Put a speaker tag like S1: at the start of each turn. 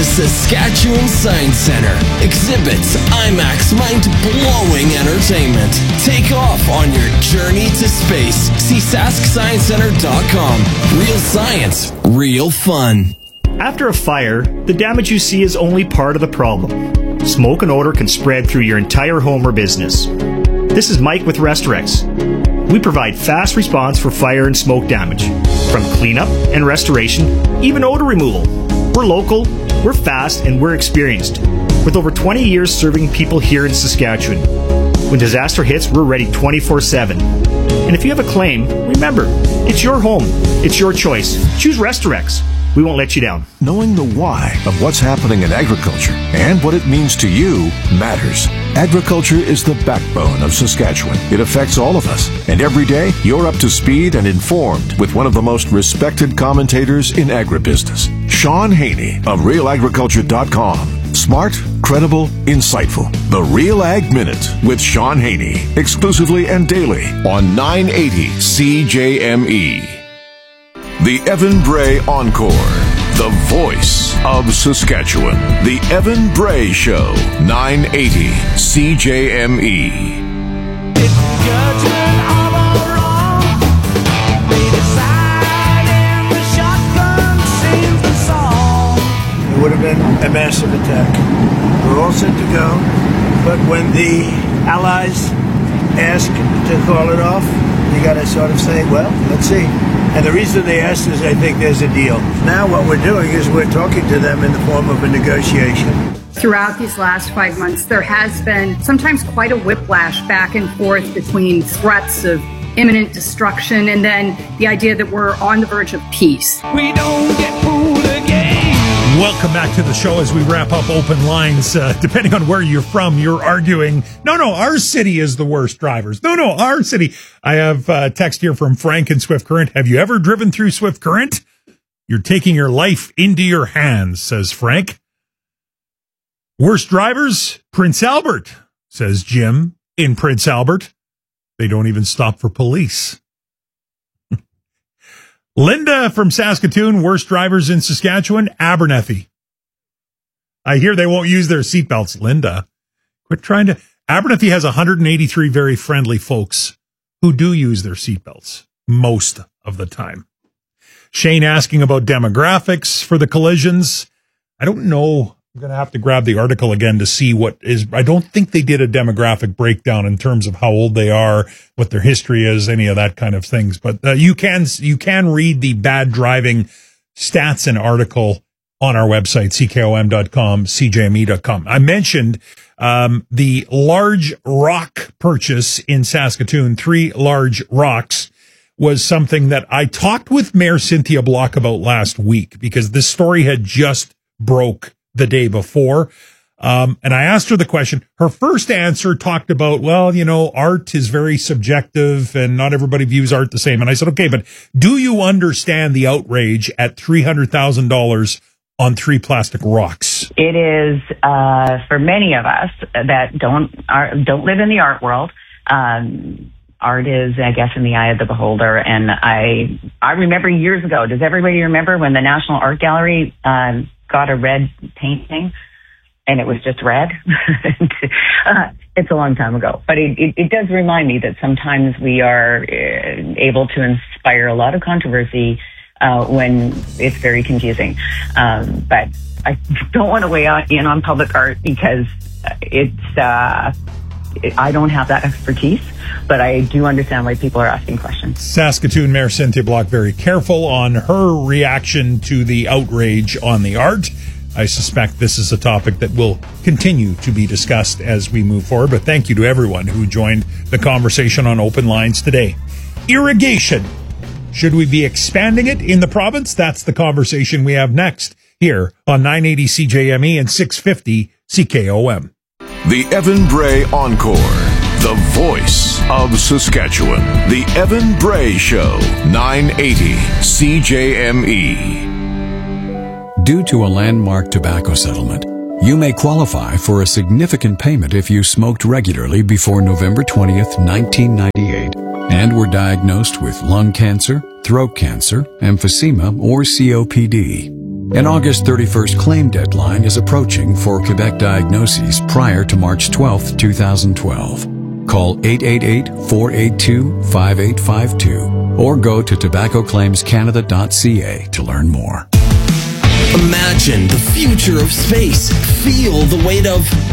S1: Saskatchewan Science Center. Exhibits, IMAX, mind-blowing entertainment. Take off on your journey to space. See SaskScienceCenter.com. Real science, real fun.
S2: After a fire, the damage you see is only part of the problem. Smoke and odor can spread through your entire home or business. This is Mike with Restorex. We provide fast response for fire and smoke damage, from cleanup and restoration, even odor removal. We're local, we're fast, and we're experienced, with over 20 years serving people here in Saskatchewan. When disaster hits, we're ready 24/7. And if you have a claim, remember, it's your home, it's your choice. Choose Restorex. We won't let you down.
S3: Knowing the why of what's happening in agriculture and what it means to you matters. Agriculture is the backbone of Saskatchewan. It affects all of us. And every day, you're up to speed and informed with one of the most respected commentators in agribusiness, Sean Haney of RealAgriculture.com. Smart, credible, insightful. The Real Ag Minute with Sean Haney. Exclusively and daily on 980 CJME. The Evan Bray Encore, the voice of Saskatchewan. The Evan Bray Show, 980 CJME.
S4: It's judgment all wrong. They decide and the shotgun sings the song.
S5: It would have been a massive attack. We're all set to go, but when the Allies asked to call it off, you got to sort of say, well, let's see. And the reason they asked is I think there's a deal. Now what we're doing is we're talking to them in the form of a negotiation.
S6: Throughout these last 5 months, there has been sometimes quite a whiplash back and forth between threats of imminent destruction and then the idea that we're on the verge of peace.
S4: We don't get fooled again.
S7: Welcome back to the show as we wrap up open lines. Depending on where you're from, you're arguing, no, our city is the worst drivers. No, our city. I have a text here from Frank in Swift Current. Have you ever driven through Swift Current? You're taking your life into your hands, says Frank. Worst drivers? Prince Albert, says Jim in Prince Albert. They don't even stop for police. Linda from Saskatoon, worst drivers in Saskatchewan, Abernethy. I hear they won't use their seatbelts. Linda, quit trying to. Abernethy has 183 very friendly folks who do use their seatbelts most of the time. Shane asking about demographics for the collisions. I don't know. I'm going to have to grab the article again to see what is. I don't think they did a demographic breakdown in terms of how old they are, what their history is, any of that kind of things. But you can read the bad driving stats and article on our website, ckom.com, cjme.com. I mentioned the large rock purchase in Saskatoon, 3 large rocks, was something that I talked with Mayor Cynthia Block about last week because this story had just broke the day before. And I asked her the question. Her first answer talked about, well, art is very subjective and not everybody views art the same. And I said, okay, but do you understand the outrage at $300,000 on 3 plastic rocks?
S8: It is, for many of us that don't live in the art world, art is, I guess, in the eye of the beholder. And I remember years ago, does everybody remember when the National Art Gallery got a red painting and it was just red? It's a long time ago, but it does remind me that sometimes we are able to inspire a lot of controversy when it's very confusing. But I don't want to weigh in on public art because I don't have that expertise, but I do understand why people are asking questions.
S7: Saskatoon Mayor Cynthia Block very careful on her reaction to the outrage on the art. I suspect this is a topic that will continue to be discussed as we move forward, but thank you to everyone who joined the conversation on Open Lines today. Irrigation. Should we be expanding it in the province? That's the conversation we have next here on 980 CJME and 650 CKOM.
S3: The Evan Bray Encore, the voice of Saskatchewan. The Evan Bray Show, 980 CJME.
S9: Due to a landmark tobacco settlement, you may qualify for a significant payment if you smoked regularly before November 20th, 1998, and were diagnosed with lung cancer, throat cancer, emphysema, or COPD. An August 31st claim deadline is approaching for Quebec diagnoses prior to March 12, 2012. Call 888-482-5852 or go to tobaccoclaimscanada.ca to learn more.
S1: Imagine the future of space. Feel the weight of